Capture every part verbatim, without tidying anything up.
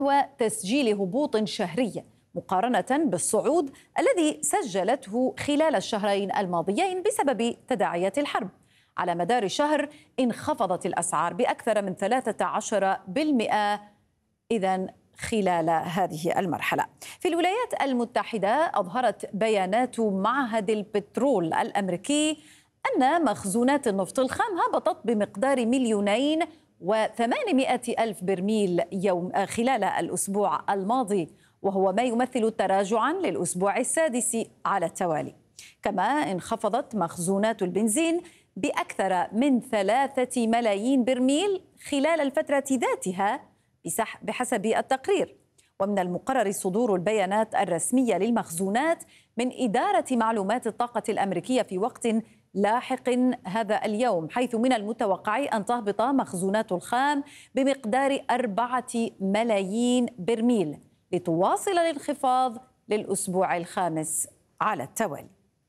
وتسجيل هبوط شهري مقارنة بالصعود الذي سجلته خلال الشهرين الماضيين بسبب تداعيات الحرب. على مدار الشهر انخفضت الأسعار بأكثر من ثلاثة عشر بالمئة إذن خلال هذه المرحلة. في الولايات المتحدة أظهرت بيانات معهد البترول الأمريكي أن مخزونات النفط الخام هبطت بمقدار مليونين وثمانمائة ألف برميل يوم خلال الأسبوع الماضي، وهو ما يمثل تراجعا للأسبوع السادس على التوالي. كما انخفضت مخزونات البنزين بأكثر من ثلاثة ملايين برميل خلال الفترة ذاتها بحسب التقرير. ومن المقرر صدور البيانات الرسمية للمخزونات من إدارة معلومات الطاقة الأمريكية في وقت لاحق هذا اليوم، حيث من المتوقع أن تهبط مخزونات الخام بمقدار أربعة ملايين برميل لتواصل الانخفاض للأسبوع الخامس على التوالي.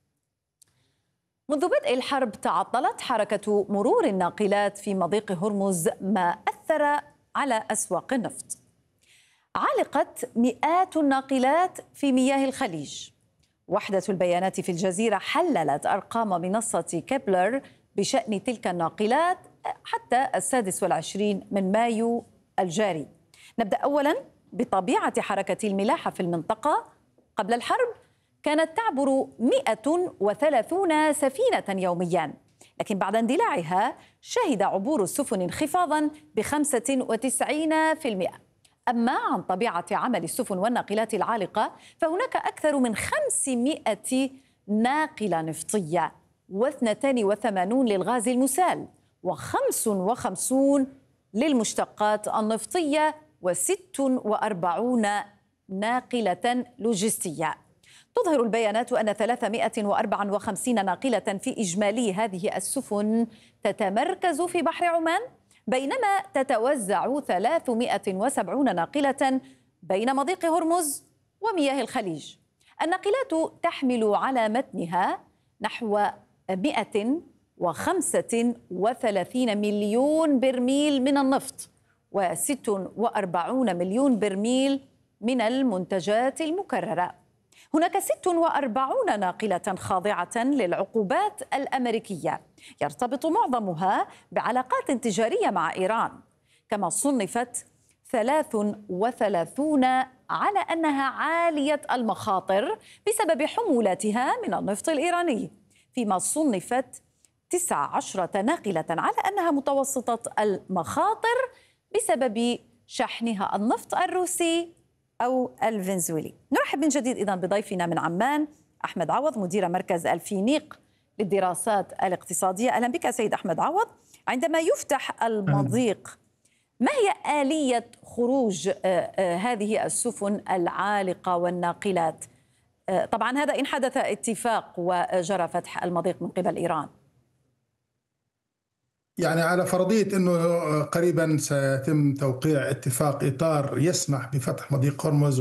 منذ بدء الحرب تعطلت حركة مرور الناقلات في مضيق هرمز، ما أثر على أسواق النفط. علقت مئات الناقلات في مياه الخليج. وحدة البيانات في الجزيرة حللت أرقام منصة كيبلر بشأن تلك الناقلات حتى السادس والعشرين من مايو الجاري. نبدأ أولا بطبيعة حركة الملاحة في المنطقة. قبل الحرب كانت تعبر مئة وثلاثون سفينة يوميا، لكن بعد اندلاعها شهد عبور السفن انخفاضا بخمسة وتسعين بالمئة. أما عن طبيعة عمل السفن والناقلات العالقة فهناك أكثر من خمسمائة ناقلة نفطية واثنتان وثمانون للغاز المسال وخمس وخمسون للمشتقات النفطية وست وأربعون ناقلة لوجستية. تظهر البيانات أن ثلاثمائة وأربعة وخمسين ناقلة في إجمالي هذه السفن تتمركز في بحر عمان، بينما تتوزع ثلاثمائة وسبعين ناقلة بين مضيق هرمز ومياه الخليج. الناقلات تحمل على متنها نحو مئة وخمسة وثلاثين مليون برميل من النفط وست وأربعين مليون برميل من المنتجات المكررة. هناك ست وأربعين ناقلة خاضعة للعقوبات الأمريكية يرتبط معظمها بعلاقات تجارية مع إيران، كما صنفت ثلاث وثلاثون على أنها عالية المخاطر بسبب حمولاتها من النفط الإيراني، فيما صنفت تسع عشرة ناقلة على أنها متوسطة المخاطر بسبب شحنها النفط الروسي أو الفنزويلي. نرحب من جديد إذن بضيفنا من عمان أحمد عوض، مدير مركز الفينيق للدراسات الاقتصادية. أهلا بك سيد أحمد عوض. عندما يفتح المضيق ما هي آلية خروج هذه السفن العالقة والناقلات؟ طبعا هذا إن حدث اتفاق وجرى فتح المضيق من قبل إيران. يعني على فرضية أنه قريبا سيتم توقيع اتفاق إطار يسمح بفتح مضيق هرمز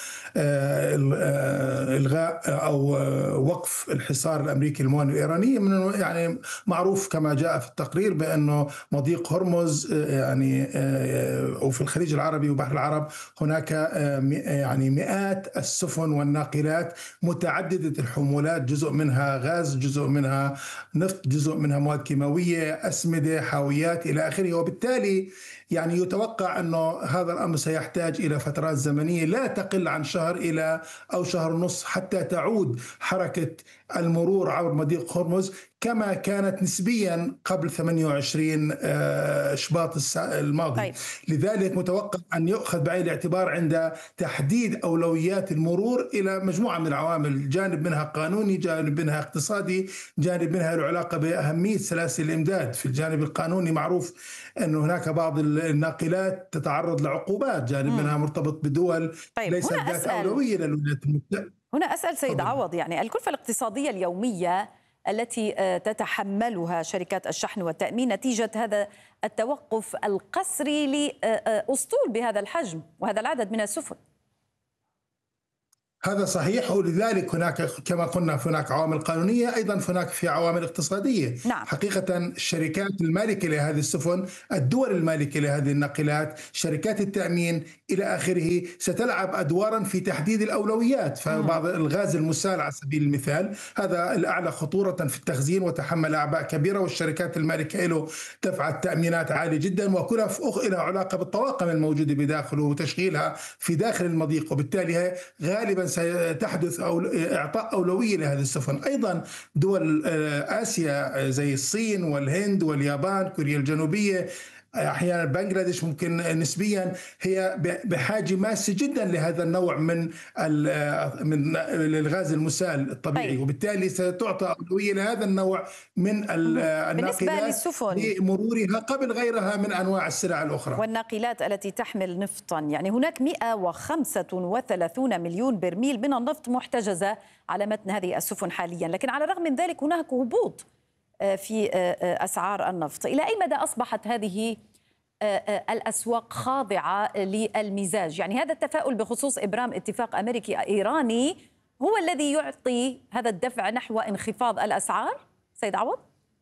وإلغاء أو وقف الحصار الأمريكي الموانئ الإيرانية. من يعني معروف كما جاء في التقرير بأنه مضيق هرمز يعني وفي الخليج العربي وبحر العرب هناك يعني مئات السفن والناقلات متعددة الحمولات، جزء منها غاز، جزء منها نفط، جزء منها مواد كيماوية، أسمدة، حاويات إلى آخره. وبالتالي يعني يتوقع أنه هذا الأمر سيحتاج إلى فترات زمنية لا تقل عن شهر إلى أو شهر ونصف حتى تعود حركة المرور عبر مضيق هرمز كما كانت نسبيا قبل ثمانية وعشرين شباط الماضي. طيب. لذلك متوقع أن يؤخذ بعين الاعتبار عند تحديد أولويات المرور إلى مجموعة من العوامل، جانب منها قانوني، جانب منها اقتصادي، جانب منها له علاقة بأهمية سلاسل الإمداد. في الجانب القانوني معروف أن هناك بعض الناقلات تتعرض لعقوبات، جانب م. منها مرتبط بدول طيب. ليست ذات أولوية للولايات المتحدة. هنا أسأل سيد طبعا. عوض، يعني الكلفة الاقتصادية اليومية التي تتحملها شركات الشحن والتأمين نتيجة هذا التوقف القسري لأسطول بهذا الحجم وهذا العدد من السفن؟ هذا صحيح، ولذلك هناك كما قلنا هناك عوامل قانونية، أيضا هناك في عوامل اقتصادية. نعم. حقيقة الشركات المالكة لهذه السفن، الدول المالكة لهذه الناقلات، شركات التأمين إلى آخره، ستلعب أدوارا في تحديد الأولويات. فبعض الغاز المسال على سبيل المثال هذا الأعلى خطورة في التخزين وتحمل أعباء كبيرة، والشركات المالكة له دفعت تأمينات عالية جدا، وكلها لها علاقة بالطواقم الموجودة بداخله وتشغيلها في داخل المضيق، وبالتالي غالبا ستحدث أو إعطاء أولوية لهذه السفن. أيضا دول آسيا زي الصين والهند واليابان كوريا الجنوبية، احيانا بنغلاديش ممكن نسبيا، هي بحاجه ماسه جدا لهذا النوع من من الغاز المسال الطبيعي، طيب. وبالتالي ستعطى اولويه لهذا النوع من الناقلات لمرورها قبل غيرها من انواع السلع الاخرى. والناقلات التي تحمل نفطا، يعني هناك مئة وخمسة وثلاثين مليون برميل من النفط محتجزه على متن هذه السفن حاليا، لكن على الرغم من ذلك هناك هبوط في أسعار النفط. إلى أي مدى أصبحت هذه الأسواق خاضعة للمزاج؟ يعني هذا التفاؤل بخصوص إبرام اتفاق أمريكي إيراني هو الذي يعطي هذا الدفع نحو انخفاض الأسعار؟ سيد عوض؟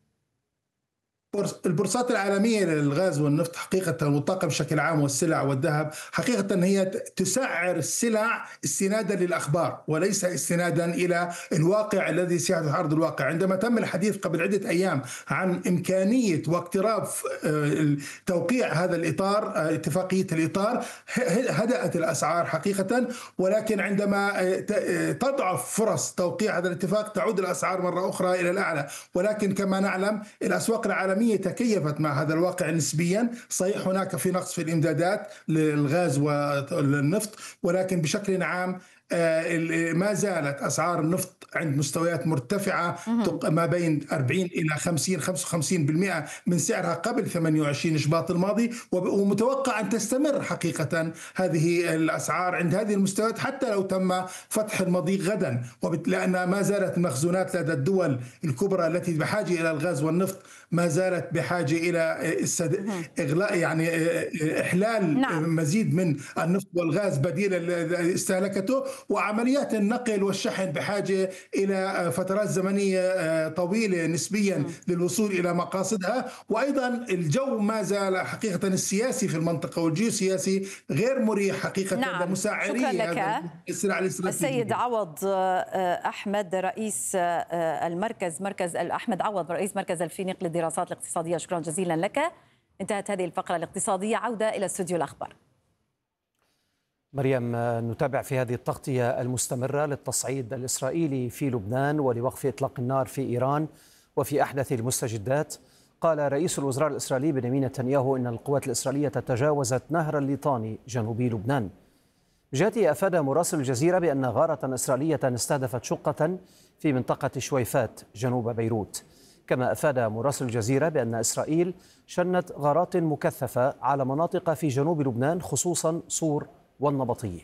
البورصات العالمية للغاز والنفط حقيقة، والطاقة بشكل عام والسلع والذهب، حقيقة هي تسعر السلع استنادا للأخبار وليس استنادا إلى الواقع الذي سيحدث على أرض الواقع. عندما تم الحديث قبل عدة أيام عن إمكانية واقتراب توقيع هذا الإطار، اتفاقية الإطار، هدأت الأسعار حقيقة، ولكن عندما تضعف فرص توقيع هذا الاتفاق تعود الأسعار مرة أخرى إلى الأعلى. ولكن كما نعلم الأسواق العالمية تكيفت مع هذا الواقع نسبيا. صحيح هناك في نقص في الإمدادات للغاز والنفط، ولكن بشكل عام ما زالت أسعار النفط عند مستويات مرتفعة ما بين أربعين إلى خمسين خمسة وخمسين بالمئة من سعرها قبل ثمانية وعشرين شباط الماضي، ومتوقع أن تستمر حقيقة هذه الأسعار عند هذه المستويات حتى لو تم فتح المضيق غدا، لأن ما زالت المخزونات لدى الدول الكبرى التي بحاجة إلى الغاز والنفط ما زالت بحاجة إلى إغلاق، يعني إحلال نعم. مزيد من النفط والغاز بديل استهلاكته، وعمليات النقل والشحن بحاجة إلى فترات زمنية طويلة نسبيا للوصول إلى مقاصدها. وأيضا الجو ما زال حقيقة السياسي في المنطقة والجيوسياسي غير مريح حقيقة. نعم. مساعري شكرا لك السيد عوض أحمد رئيس المركز مركز أحمد عوض رئيس مركز الفينيق للدراسات الاقتصادية، شكرا جزيلا لك. انتهت هذه الفقرة الاقتصادية، عودة إلى استوديو الأخبار. مريم، نتابع في هذه التغطية المستمرة للتصعيد الإسرائيلي في لبنان ولوقف إطلاق النار في إيران وفي أحدث المستجدات. قال رئيس الوزراء الإسرائيلي بنيامين نتنياهو إن القوات الإسرائيلية تجاوزت نهر الليطاني جنوبي لبنان. بجهته أفاد مراسل الجزيرة بأن غارة إسرائيلية استهدفت شقة في منطقة شويفات جنوب بيروت. كما أفاد مراسل الجزيرة بأن إسرائيل شنت غارات مكثفة على مناطق في جنوب لبنان خصوصا صور والنبطية.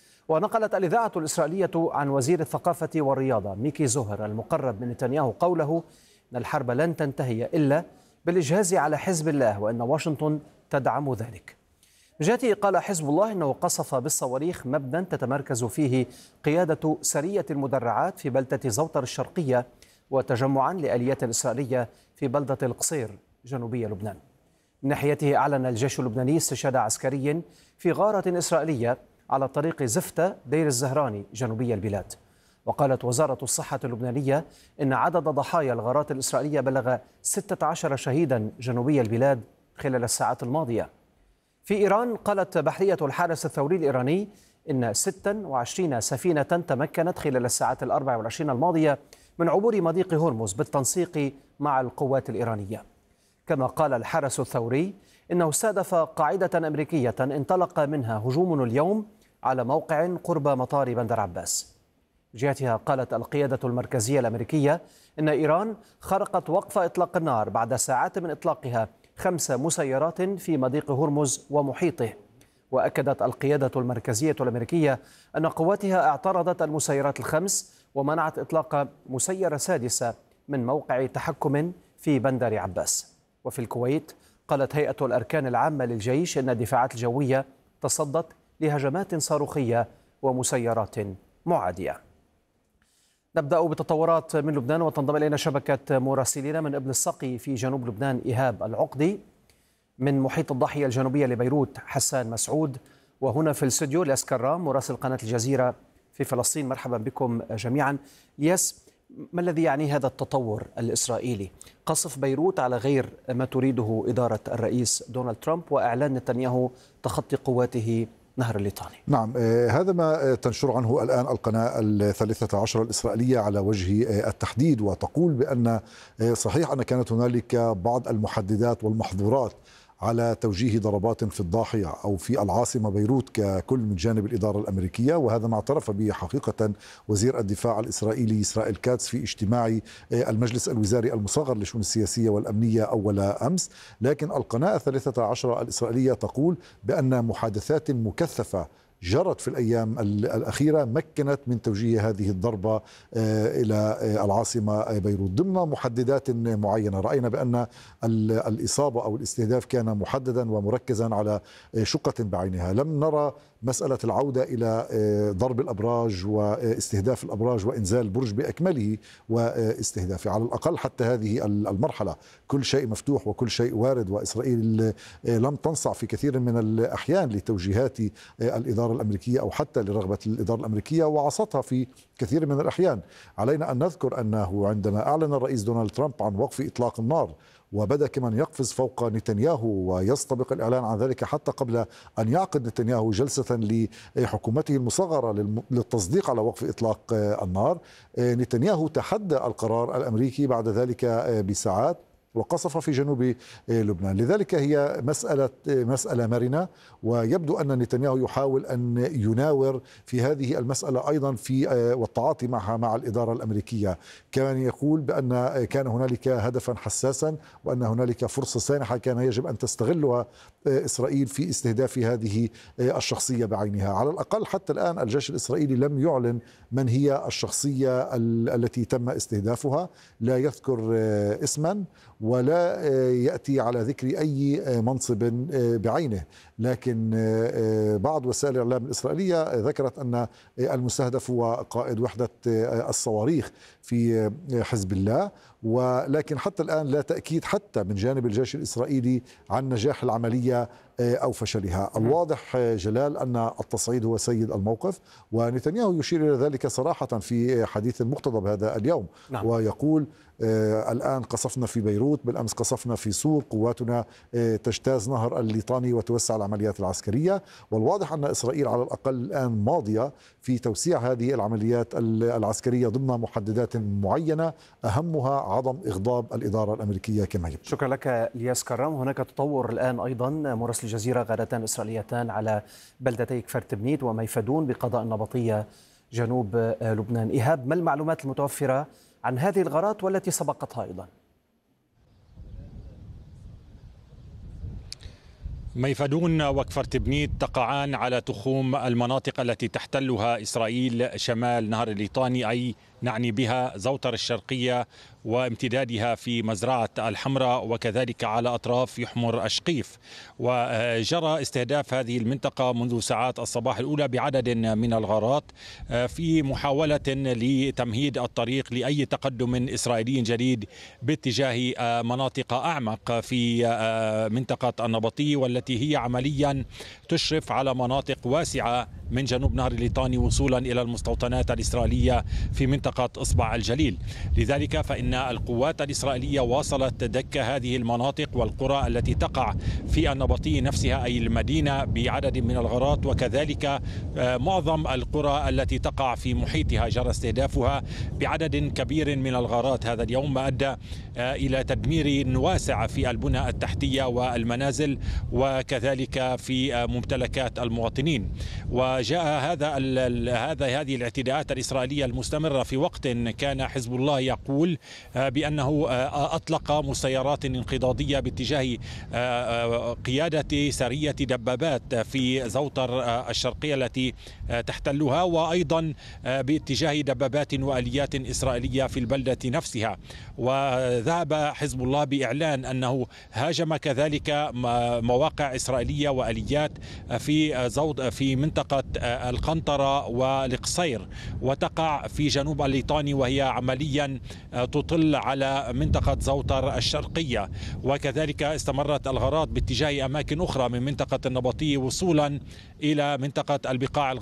ونقلت الإذاعة الإسرائيلية عن وزير الثقافة والرياضة ميكي زوهر المقرب من نتنياهو قوله أن الحرب لن تنتهي إلا بالإجهاز على حزب الله وأن واشنطن تدعم ذلك. بجهته قال حزب الله أنه قصف بالصواريخ مبنى تتمركز فيه قيادة سرية المدرعات في بلدة زوطر الشرقية وتجمعا لآليات الإسرائيلية في بلدة القصير جنوبية لبنان. من ناحيته أعلن الجيش اللبناني استشهاد عسكري في غارة إسرائيلية على طريق زفتة دير الزهراني جنوبي البلاد. وقالت وزارة الصحة اللبنانية إن عدد ضحايا الغارات الإسرائيلية بلغ ستة عشر شهيدا جنوبي البلاد خلال الساعات الماضية. في إيران قالت بحرية الحرس الثوري الإيراني إن ستة وعشرين سفينة تمكنت خلال الساعات الأربع والعشرين الماضية من عبور مضيق هرمز بالتنسيق مع القوات الإيرانية. كما قال الحرس الثوري إنه استهدف قاعدة أمريكية انطلق منها هجوم اليوم على موقع قرب مطار بندر عباس. بجهتها قالت القيادة المركزية الأمريكية إن إيران خرقت وقف إطلاق النار بعد ساعات من إطلاقها خمس مسيرات في مضيق هرمز ومحيطه. وأكدت القيادة المركزية الأمريكية أن قواتها اعترضت المسيرات الخمس ومنعت إطلاق مسيرة سادسة من موقع تحكم في بندر عباس. وفي الكويت قالت هيئة الأركان العامة للجيش أن الدفاعات الجوية تصدت لهجمات صاروخية ومسيرات معادية. نبدأ بتطورات من لبنان وتنضم إلينا شبكة مراسلين من ابن السقي في جنوب لبنان إيهاب العقدي، من محيط الضاحية الجنوبية لبيروت حسان مسعود، وهنا في الاستوديو الياس كرام مراسل قناة الجزيرة في فلسطين. مرحبا بكم جميعا. الياس، ما الذي يعني هذا التطور الإسرائيلي؟ قصف بيروت على غير ما تريده إدارة الرئيس دونالد ترامب، وإعلان نتنياهو تخطي قواته نهر الليطاني. نعم، هذا ما تنشر عنه الآن القناة الثالثة عشر الإسرائيلية على وجه التحديد، وتقول بأن صحيح أن كانت هنالك بعض المحددات والمحظورات على توجيه ضربات في الضاحية أو في العاصمة بيروت ككل من جانب الإدارة الأمريكية، وهذا ما اعترف به حقيقة وزير الدفاع الإسرائيلي إسرائيل كاتس في اجتماع المجلس الوزاري المصغر للشؤون السياسية والأمنية أول أمس. لكن القناة الثالثة عشر الإسرائيلية تقول بأن محادثات مكثفة جرت في الأيام الأخيرة مكنت من توجيه هذه الضربة إلى العاصمة بيروت ضمن محددات معينة. رأينا بأن الإصابة أو الاستهداف كان محددا ومركزا على شقة بعينها. لم نرى مسألة العودة إلى ضرب الأبراج واستهداف الأبراج وإنزال برج بأكمله واستهدافه. على الأقل حتى هذه المرحلة كل شيء مفتوح وكل شيء وارد، وإسرائيل لم تنصع في كثير من الأحيان لتوجيهات الإدارة الأمريكية أو حتى لرغبة الإدارة الأمريكية، وعصتها في كثير من الأحيان. علينا أن نذكر أنه عندما أعلن الرئيس دونالد ترامب عن وقف إطلاق النار وبدأ كمان يقفز فوق نتنياهو ويستبق الإعلان عن ذلك حتى قبل أن يعقد نتنياهو جلسة لحكومته المصغرة للتصديق على وقف إطلاق النار، نتنياهو تحدى القرار الأمريكي بعد ذلك بساعات وقصف في جنوب لبنان. لذلك هي مسألة مسألة مرنة، ويبدو أن نتنياهو يحاول أن يناور في هذه المسألة أيضا في والتعاطي معها مع الإدارة الأمريكية. كان يقول بأن كان هنالك هدفا حساسا وأن هنالك فرصة سانحة كان يجب أن تستغلها إسرائيل في استهداف هذه الشخصية بعينها. على الأقل حتى الآن الجيش الإسرائيلي لم يعلن من هي الشخصية التي تم استهدافها، لا يذكر اسما ولا يأتي على ذكر أي منصب بعينه. لكن بعض وسائل الإعلام الإسرائيلية ذكرت أن المستهدف هو قائد وحدة الصواريخ في حزب الله، ولكن حتى الآن لا تأكيد حتى من جانب الجيش الإسرائيلي عن نجاح العملية أو فشلها. الواضح جلال أن التصعيد هو سيد الموقف، ونتنياهو يشير إلى ذلك صراحة في حديث مقتضب هذا اليوم. نعم. ويقول آه الآن قصفنا في بيروت، بالأمس قصفنا في سور، قواتنا آه تجتاز نهر الليطاني وتوسع العمليات العسكرية. والواضح أن إسرائيل على الأقل الآن ماضية في توسيع هذه العمليات العسكرية ضمن محددات معينة، أهمها عدم إغضاب الإدارة الأمريكية كما يبدو. شكرا لك الياس كرام. هناك تطور الآن أيضا، مراسل الجزيرة غارتان إسرائيليتان على بلدتي كفر تبنيت وميفدون بقضاء النبطية جنوب لبنان. إيهاب، ما المعلومات المتوفرة عن هذه الغارات والتي سبقتها أيضا؟ ميفدون وكفر تبنيت تقعان على تخوم المناطق التي تحتلها إسرائيل شمال نهر الليطاني، أي نعني بها زوتر الشرقية وامتدادها في مزرعة الحمراء وكذلك على أطراف يحمر أشقيف. وجرى استهداف هذه المنطقة منذ ساعات الصباح الأولى بعدد من الغارات في محاولة لتمهيد الطريق لأي تقدم إسرائيلي جديد باتجاه مناطق أعمق في منطقة النبطي، والتي هي عمليا تشرف على مناطق واسعة من جنوب نهر الليطاني وصولا إلى المستوطنات الإسرائيلية في منطقة إصبع الجليل. لذلك فإن القوات الإسرائيلية واصلت دك هذه المناطق والقرى التي تقع في النبطي نفسها أي المدينة بعدد من الغارات، وكذلك معظم القرى التي تقع في محيطها جرى استهدافها بعدد كبير من الغارات هذا اليوم، ما أدى إلى تدمير واسع في البنى التحتية والمنازل وكذلك في ممتلكات المواطنين. وجاء هذا هذا هذه الاعتداءات الإسرائيلية المستمرة في وقت كان حزب الله يقول بأنه أطلق مسيرات انقضاضية باتجاه قيادة سرية دبابات في زوتر الشرقية التي تحتلها، وأيضا باتجاه دبابات وآليات إسرائيلية في البلدة نفسها. وذهب حزب الله بإعلان أنه هاجم كذلك مواقع مواقع إسرائيلية وآليات في زود في منطقة القنطرة والقصير، وتقع في جنوب الليطاني، وهي عمليا تطل على منطقة زوطر الشرقية. وكذلك استمرت الغارات باتجاه أماكن أخرى من منطقة النبطية وصولا إلى منطقة البقاع